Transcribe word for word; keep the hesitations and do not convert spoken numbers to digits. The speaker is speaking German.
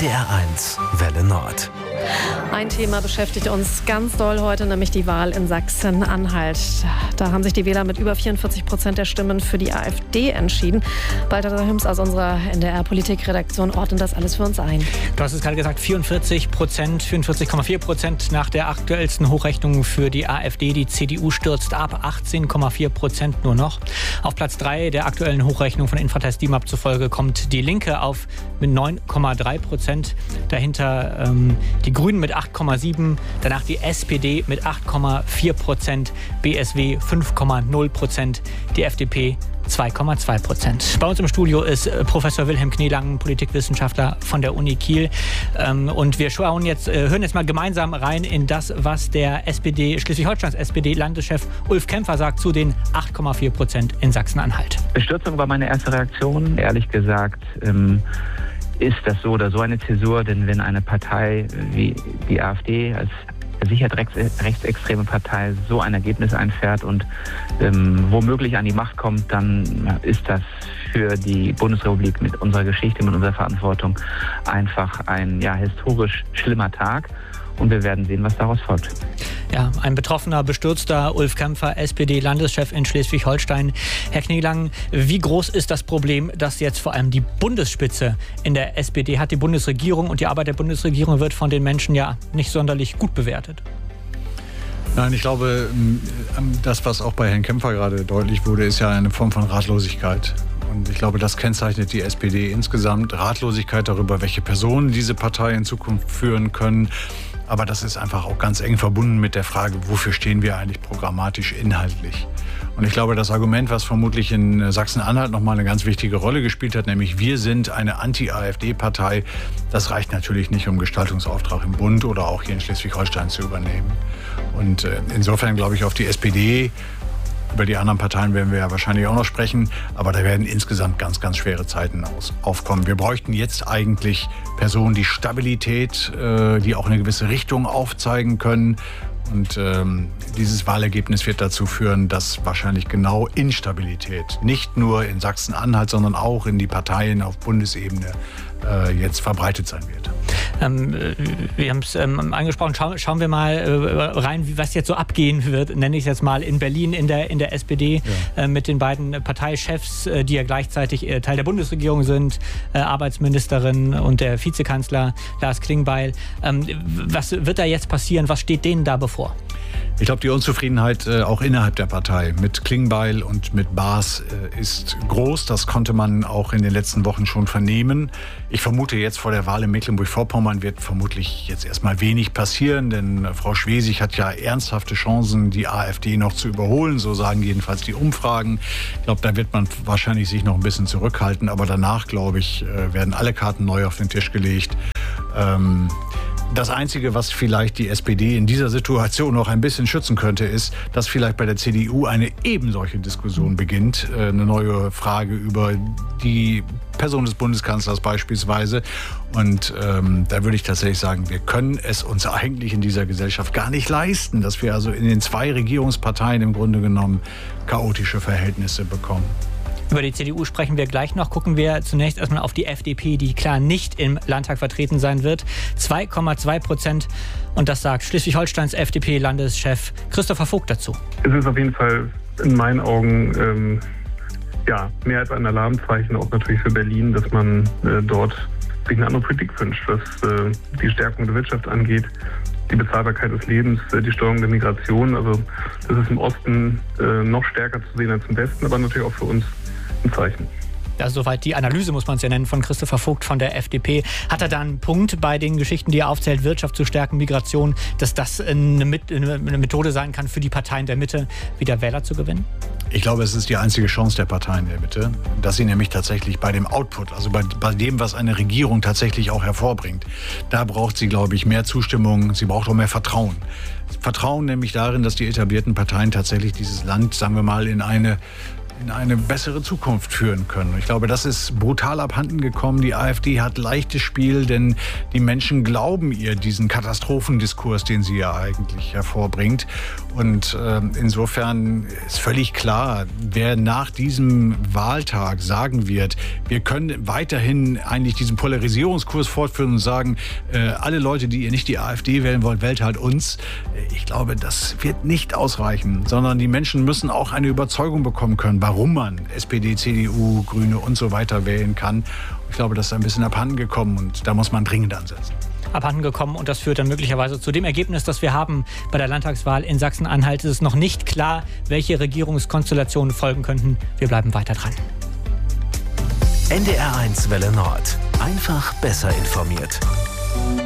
D R eins Welle Nord. Ein Thema beschäftigt uns ganz doll heute, nämlich die Wahl in Sachsen-Anhalt. Da haben sich die Wähler mit über vierundvierzig Prozent der Stimmen für die AfD entschieden. Balthasar Hüms aus unserer N D R-Politikredaktion ordnet das alles für uns ein. Du hast es gerade gesagt, vierundvierzig Prozent, vierundvierzig Komma vier Prozent nach der aktuellsten Hochrechnung für die AfD. Die C D U stürzt ab, achtzehn Komma vier Prozent nur noch. Auf Platz drei der aktuellen Hochrechnung von Infratest DIMAP zufolge kommt die Linke auf mit neun Komma drei Prozent. Dahinter ähm, die Grünen mit acht Komma sieben, danach die S P D mit acht Komma vier Prozent, B S W fünf Komma null Prozent, die F D P zwei Komma zwei Prozent. Bei uns im Studio ist Professor Wilhelm Kneelang, Politikwissenschaftler von der Uni Kiel. Und wir schauen jetzt, hören jetzt mal gemeinsam rein in das, was der S P D, Schleswig-Holsteins S P D-Landeschef Ulf Kämpfer sagt zu den acht Komma vier Prozent in Sachsen-Anhalt. Bestürzung war meine erste Reaktion. Ehrlich gesagt, ähm ist das so oder so eine Zäsur, denn wenn eine Partei wie die AfD als sicher rechtsextreme Partei so ein Ergebnis einfährt und ähm, womöglich an die Macht kommt, dann ist das für die Bundesrepublik mit unserer Geschichte, mit unserer Verantwortung einfach ein ja, historisch schlimmer Tag. Und wir werden sehen, was daraus folgt. Ja, ein betroffener, bestürzter Ulf Kämpfer, S P D-Landeschef in Schleswig-Holstein. Herr Kneelang, wie groß ist das Problem, dass jetzt vor allem die Bundesspitze in der S P D hat? Die Bundesregierung und die Arbeit der Bundesregierung wird von den Menschen ja nicht sonderlich gut bewertet. Nein, ich glaube, das, was auch bei Herrn Kämpfer gerade deutlich wurde, ist ja eine Form von Ratlosigkeit. Und ich glaube, das kennzeichnet die S P D insgesamt. Ratlosigkeit darüber, welche Personen diese Partei in Zukunft führen können. Aber das ist einfach auch ganz eng verbunden mit der Frage, wofür stehen wir eigentlich programmatisch inhaltlich? Und ich glaube, das Argument, was vermutlich in Sachsen-Anhalt nochmal eine ganz wichtige Rolle gespielt hat, nämlich wir sind eine Anti-AfD-Partei, das reicht natürlich nicht, um Gestaltungsauftrag im Bund oder auch hier in Schleswig-Holstein zu übernehmen. Und insofern glaube ich auf die S P D, über die anderen Parteien werden wir ja wahrscheinlich auch noch sprechen, aber da werden insgesamt ganz, ganz schwere Zeiten aus, aufkommen. Wir bräuchten jetzt eigentlich Personen, die Stabilität, äh, die auch eine gewisse Richtung aufzeigen können. Und ähm, dieses Wahlergebnis wird dazu führen, dass wahrscheinlich genau Instabilität nicht nur in Sachsen-Anhalt, sondern auch in die Parteien auf Bundesebene äh, jetzt verbreitet sein wird. Ähm, wir haben es ähm, angesprochen, Schau, schauen wir mal äh, rein, wie, was jetzt so abgehen wird, nenne ich es jetzt mal, in Berlin in der, in der S P D, ja. äh, mit den beiden Parteichefs, äh, die ja gleichzeitig äh, Teil der Bundesregierung sind, äh, Arbeitsministerin und der Vizekanzler Lars Klingbeil. Ähm, was wird da jetzt passieren? Was steht denen da bevor? Ich glaube, die Unzufriedenheit äh, auch innerhalb der Partei mit Klingbeil und mit Baas äh, ist groß. Das konnte man auch in den letzten Wochen schon vernehmen. Ich vermute, jetzt vor der Wahl in Mecklenburg-Vorpommern wird vermutlich jetzt erstmal wenig passieren, denn äh, Frau Schwesig hat ja ernsthafte Chancen, die AfD noch zu überholen. So sagen jedenfalls die Umfragen. Ich glaube, da wird man wahrscheinlich sich noch ein bisschen zurückhalten. Aber danach, glaube ich, äh, werden alle Karten neu auf den Tisch gelegt. Ähm, Das Einzige, was vielleicht die S P D in dieser Situation noch ein bisschen schützen könnte, ist, dass vielleicht bei der C D U eine ebensolche Diskussion beginnt. Eine neue Frage über die Person des Bundeskanzlers beispielsweise. Und ähm, da würde ich tatsächlich sagen, wir können es uns eigentlich in dieser Gesellschaft gar nicht leisten, dass wir also in den zwei Regierungsparteien im Grunde genommen chaotische Verhältnisse bekommen. Über die C D U sprechen wir gleich noch. Gucken wir zunächst erstmal auf die F D P, die klar nicht im Landtag vertreten sein wird. zwei Komma zwei Prozent. Und das sagt Schleswig-Holsteins F D P-Landeschef Christopher Vogt dazu. Es ist auf jeden Fall in meinen Augen ähm, ja, mehr als ein Alarmzeichen, auch natürlich für Berlin, dass man äh, dort sich eine andere Politik wünscht, was äh, die Stärkung der Wirtschaft angeht, die Bezahlbarkeit des Lebens, äh, die Steuerung der Migration. Also das ist im Osten äh, noch stärker zu sehen als im Westen, aber natürlich auch für uns ein Zeichen. Ja, soweit die Analyse, muss man es ja nennen, von Christopher Vogt von der F D P. Hat er da einen Punkt bei den Geschichten, die er aufzählt, Wirtschaft zu stärken, Migration, dass das eine, eine Methode sein kann, für die Parteien der Mitte wieder Wähler zu gewinnen? Ich glaube, es ist die einzige Chance der Parteien der Mitte, dass sie nämlich tatsächlich bei dem Output, also bei, bei dem, was eine Regierung tatsächlich auch hervorbringt, da braucht sie, glaube ich, mehr Zustimmung, sie braucht auch mehr Vertrauen. Vertrauen nämlich darin, dass die etablierten Parteien tatsächlich dieses Land, sagen wir mal, in eine in eine bessere Zukunft führen können. Ich glaube, das ist brutal abhanden gekommen. Die AfD hat leichtes Spiel, denn die Menschen glauben ihr diesen Katastrophendiskurs, den sie ja eigentlich hervorbringt. Und äh, insofern ist völlig klar, wer nach diesem Wahltag sagen wird, wir können weiterhin eigentlich diesen Polarisierungskurs fortführen und sagen, äh, alle Leute, die ihr nicht die AfD wählen wollt, wählt halt uns. Ich glaube, das wird nicht ausreichen, sondern die Menschen müssen auch eine Überzeugung bekommen können, warum man S P D, C D U, Grüne und so weiter wählen kann. Ich glaube, das ist ein bisschen abhanden gekommen und da muss man dringend ansetzen. Abhanden gekommen und das führt dann möglicherweise zu dem Ergebnis, das wir haben bei der Landtagswahl in Sachsen-Anhalt. Es ist noch nicht klar, welche Regierungskonstellationen folgen könnten. Wir bleiben weiter dran. N D R eins Welle Nord. Einfach besser informiert.